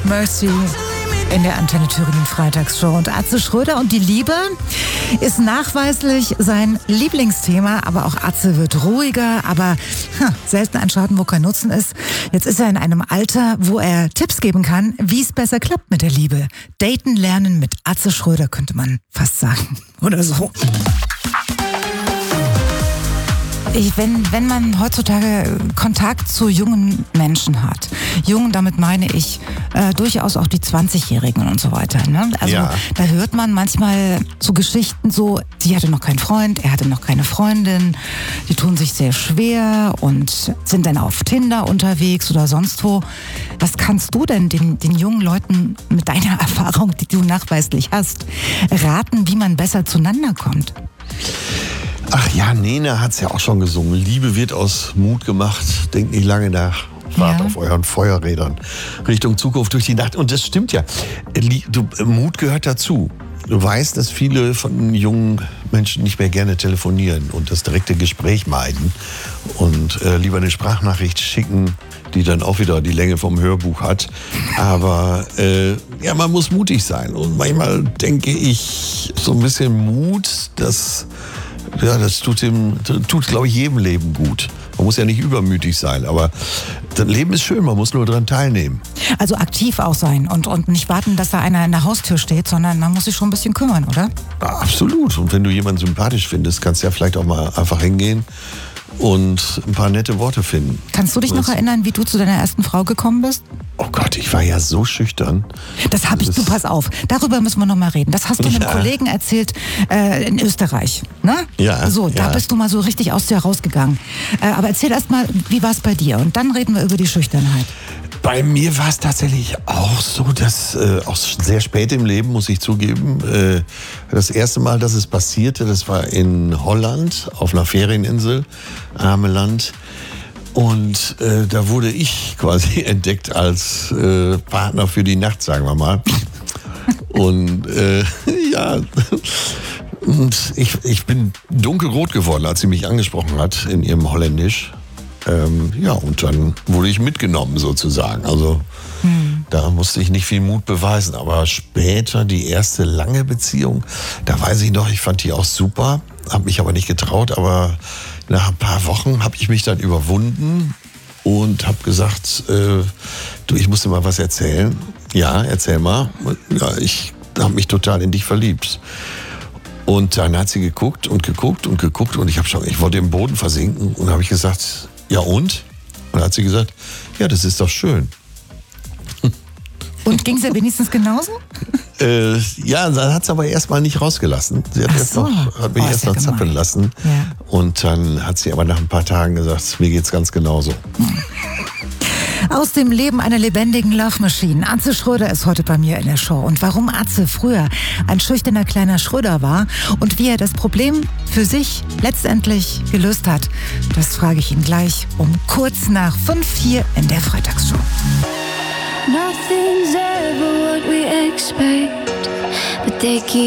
Mercy in der Antenne Thüringen Freitagsshow. Und Atze Schröder und die Liebe ist nachweislich sein Lieblingsthema, aber auch Atze wird ruhiger, aber selten ein Schaden, wo kein Nutzen ist. Jetzt ist er in einem Alter, wo er Tipps geben kann, wie es besser klappt mit der Liebe. Daten lernen mit Atze Schröder, könnte man fast sagen. Oder so. Wenn man heutzutage Kontakt zu jungen Menschen hat, jung, damit meine ich durchaus auch die 20-Jährigen und so weiter. Ne? Also Da hört man manchmal so Geschichten so, sie hatte noch keinen Freund, er hatte noch keine Freundin, die tun sich sehr schwer und sind dann auf Tinder unterwegs oder sonst wo. Was kannst du denn den jungen Leuten mit deiner Erfahrung, die du nachweislich hast, raten, wie man besser zueinander kommt? Ach ja, Nena hat's ja auch schon gesungen. Liebe wird aus Mut gemacht. Denkt nicht lange nach. Fahrt auf euren Feuerrädern Richtung Zukunft durch die Nacht. Und das stimmt ja. Mut gehört dazu. Du weißt, dass viele von jungen Menschen nicht mehr gerne telefonieren und das direkte Gespräch meiden und lieber eine Sprachnachricht schicken, die dann auch wieder die Länge vom Hörbuch hat. Aber man muss mutig sein. Und manchmal denke ich, so ein bisschen Mut, das tut, glaube ich, jedem Leben gut. Man muss ja nicht übermütig sein, aber das Leben ist schön, man muss nur daran teilnehmen. Also aktiv auch sein und nicht warten, dass da einer in der Haustür steht, sondern man muss sich schon ein bisschen kümmern, oder? Ja, absolut. Und wenn du jemanden sympathisch findest, kannst du ja vielleicht auch mal einfach hingehen und ein paar nette Worte finden. Kannst du dich noch erinnern, wie du zu deiner ersten Frau gekommen bist? Oh Gott, ich war ja so schüchtern. Du pass auf, darüber müssen wir noch mal reden. Das hast du einem Kollegen erzählt in Österreich, ne? Ja. So, da bist du mal so richtig aus dir rausgegangen. Aber erzähl erst mal, wie war es bei dir? Und dann reden wir über die Schüchternheit. Bei mir war es tatsächlich auch so, dass auch sehr spät im Leben, muss ich zugeben, das erste Mal, dass es passierte, das war in Holland auf einer Ferieninsel, Ameland. Und da wurde ich quasi entdeckt als Partner für die Nacht, sagen wir mal. Und und ich bin dunkelrot geworden, als sie mich angesprochen hat in ihrem Holländisch. Und dann wurde ich mitgenommen sozusagen. Also da musste ich nicht viel Mut beweisen. Aber später, die erste lange Beziehung, da weiß ich noch, ich fand die auch super, habe mich aber nicht getraut. Aber nach ein paar Wochen habe ich mich dann überwunden und habe gesagt, ich muss dir mal was erzählen. Ja, erzähl mal. Ja, ich habe mich total in dich verliebt. Und dann hat sie geguckt und ich wollte im Boden versinken und habe ich gesagt, ja und? Und dann hat sie gesagt, ja, das ist doch schön. Und ging es ja wenigstens genauso? Dann hat sie aber erstmal nicht rausgelassen. Sie hat mich erst noch zappeln lassen. Ja. Und dann hat sie aber nach ein paar Tagen gesagt, mir geht's ganz genauso. Aus dem Leben einer lebendigen Love Machine. Atze Schröder ist heute bei mir in der Show. Und warum Atze früher ein schüchterner kleiner Schröder war und wie er das Problem für sich letztendlich gelöst hat, das frage ich ihn gleich um kurz nach 5 hier in der Freitagsshow. Nothing's ever what we expect, but they keep